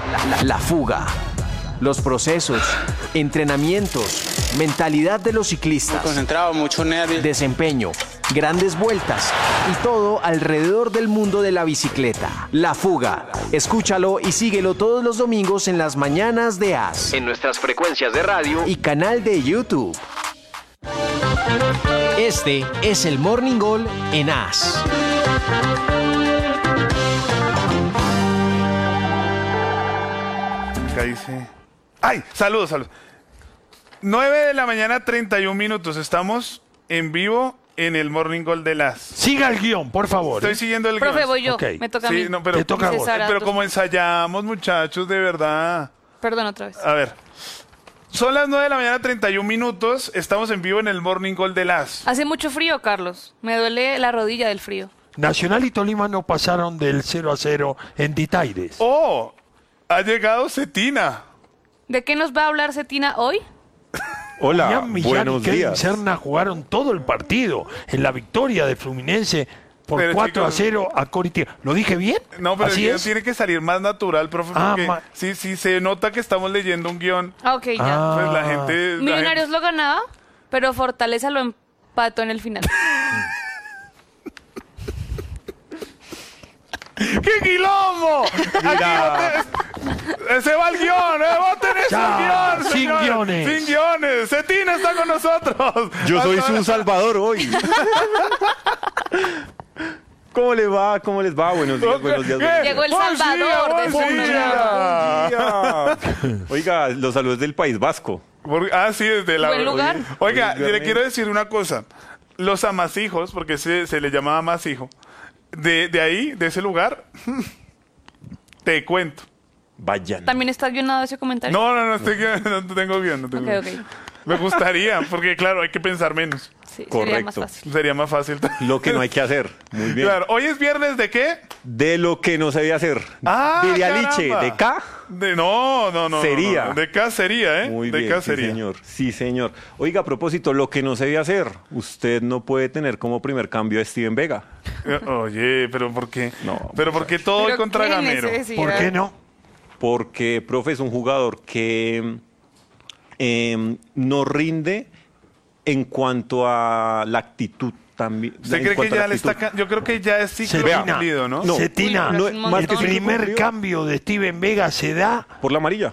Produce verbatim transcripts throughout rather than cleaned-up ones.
La, la, la fuga, los procesos, entrenamientos, mentalidad de los ciclistas, concentrado, mucho nervio, desempeño, grandes vueltas y todo alrededor del mundo de la bicicleta. La fuga. Escúchalo y síguelo todos los domingos en las mañanas de A S, en nuestras frecuencias de radio y canal de YouTube. Este es el Morning Goal en A S. Acá dice... ¡Ay! Saludos, saludos. nueve de la mañana, treinta y un minutos. Estamos en vivo en el Morning Goal de las... Siga el guión, por favor. Estoy siguiendo el guión. Profe, voy yo. Okay. Me toca Sí, a mí. no, pero, Te toca a vos. Sara, pero tú- como ensayamos, muchachos, de verdad. Perdón, otra vez. A ver. Son las nueve de la mañana, treinta y un minutos. Estamos en vivo en el Morning Goal de las... Hace mucho frío, Carlos. Me duele la rodilla del frío. Nacional y Tolima no pasaron del cero a cero en Ditaires. ¡Oh! Ha llegado Cetina. ¿De qué nos va a hablar Cetina hoy? Hola, Millán Millán buenos y Kevin días. Serna jugaron todo el partido en la victoria de Fluminense por Pero, cuatro a chicos, cero a Coritiba. ¿Lo dije bien? No, pero el ¿Así guión es? tiene que salir más natural, profe, Ah, porque ma- sí, sí, se nota que estamos leyendo un guión. Ah, ok, ya. Ah. Pues la gente... la Millonarios lo ganaba, pero Fortaleza lo empató en el final. ¡Qué quilombo! Mira. Ese va el guión, ¿eh? ¡Voten ese Ya, guión, sin señores! guiones. ¡Sin guiones! ¡Cetina está con nosotros! Yo soy Hasta- su salvador hoy. ¿Cómo les va? ¿Cómo les va? Buenos días, buenos días. buenos días. Llegó el Buen Salvador día, de buen Fútbol. día. Buen día. Oiga, los saludos del País Vasco. Por- Ah, sí, desde la... Buen lugar. Oiga, Hoy es yo le viernes. quiero decir una cosa. Los amasijos, porque se, se le llamaba amasijo, de, de ahí, de ese lugar, te cuento. Vayan. ¿También está guionado ese comentario? No, no, no, estoy, no tengo bien. No tengo Ok, guión. ok. Me gustaría, porque claro, hay que pensar menos. Sí, sería más Correcto. fácil. Sería más fácil. Lo que no hay que hacer. Muy bien. Claro, hoy es viernes de qué? De lo que no se debe hacer. Ah, Diría caramba. Liche, de K. De no, no, no. Sería. no, no. De K sería, ¿eh? Muy de bien, K sí sería. señor. Sí, señor. Oiga, a propósito, lo que no se debe hacer. Usted no puede tener como primer cambio a Steven Vega. Eh, Oye, pero ¿por qué? No, pero ¿por qué todo Pero contra qué Gamero? necesidad. ¿Por qué no? Porque, profe, es un jugador que eh, no rinde en cuanto a la actitud también. ¿Usted en cree que cuanto a la ya le está... actitud. ca- Yo creo que ya es ciclo Cetina. cumplido, ¿no? No. Cetina, Uy, no, es un más montón. el que ciclo primer cumplido, cambio de Steven Vega se da por la amarilla.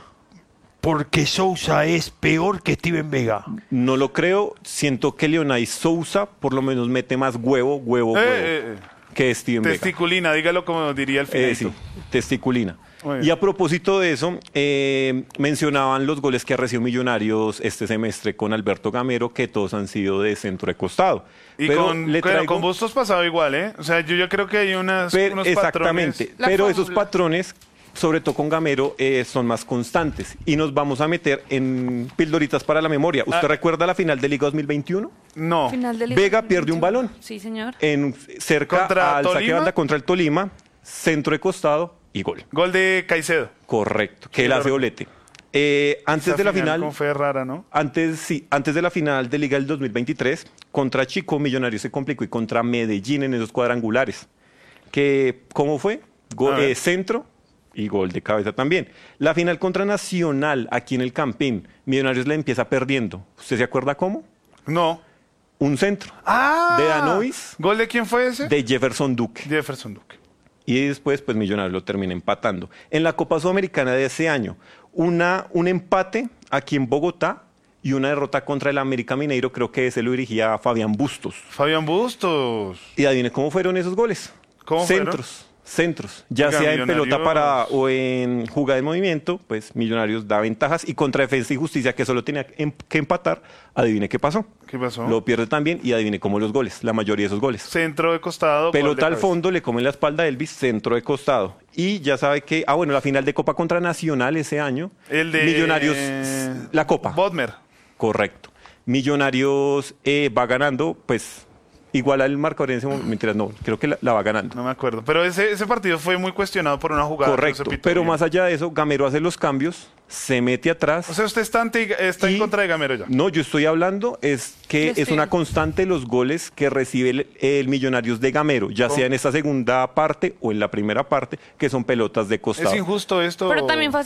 porque Sousa es peor que Steven Vega. No lo creo. Siento que Leonay Sousa por lo menos mete más huevo, huevo, Eh, huevo eh, eh. que Steven Vega. Testiculina, dígalo como diría el Eh, finalito. sí, testiculina. Muy bien. Y a propósito de eso, eh, mencionaban los goles que ha recibido Millonarios este semestre con Alberto Gamero, que todos han sido de centro de costado. Y Pero con, le pero traigo- con Bustos pasado igual, ¿eh? O sea, yo, yo creo que hay unas, Pero- unos exactamente, patrones. La pero esos fórmula. patrones, sobre todo con Gamero, eh, son más constantes. Y nos vamos a meter en pildoritas para la memoria. ¿Usted Ah. recuerda la final de Liga dos mil veintiuno? No. Final de Liga Vega dos mil pierde un veintiuno. balón. Sí, señor. En, cerca ¿Contra al saque de Tolima? banda contra el Tolima, centro de costado y gol. Gol de Caicedo. Correcto, que Sí, él lo hace recuerdo. bolete. Eh, antes Esa de la final, Con fe rara, ¿no? antes, sí, antes de la final de Liga del dos mil veintitrés, contra Chico, Millonarios se complicó y contra Medellín en esos cuadrangulares. Que, ¿cómo fue? Go- A ver. eh, centro y gol de cabeza también. La final contra Nacional, aquí en el Campín, Millonarios la empieza perdiendo. ¿Usted se acuerda cómo? No. Un centro Ah. de Danovis, ¿Gol de quién fue ese? de Jefferson Duque. Jefferson Duque. Y después, pues Millonarios lo termina empatando. En la Copa Sudamericana de ese año, una, un empate aquí en Bogotá y una derrota contra el América Mineiro, creo que ese lo dirigía Fabián Bustos. Fabián Bustos. Y adivine cómo fueron esos goles. ¿Cómo fueron? Centros, centros. Ya Oiga, sea en pelota Millonarios- parada o en jugada de movimiento, pues Millonarios da ventajas. Y contra Defensa y Justicia, que solo tenía em- que empatar, adivine qué pasó. ¿Qué pasó? Lo pierde también y adivine cómo los goles, la mayoría de esos goles. Centro de costado. gol de Pelota al cabeza. fondo, le come la espalda a Elvis, centro de costado. Y ya sabe que, ah, bueno, la final de Copa contra Nacional ese año. El de... Millonarios, la Copa. Bodmer. Correcto. Millonarios eh, va ganando, pues, igual al marcador en ese momento. Mentiras, no, creo que la, la va ganando. No me acuerdo. Pero ese, ese partido fue muy cuestionado por una jugada. que no Correcto. se pitó Pero bien. más allá de eso, Gamero hace los cambios, se mete atrás. O sea, usted está, anti- está en Y- contra de Gamero ya. No, yo estoy hablando es que Yo es una estoy- constante los goles que recibe el, el Millonarios de Gamero, ya sea en esta segunda parte o en la primera parte, que son pelotas de costado. Es injusto esto. Pero también fue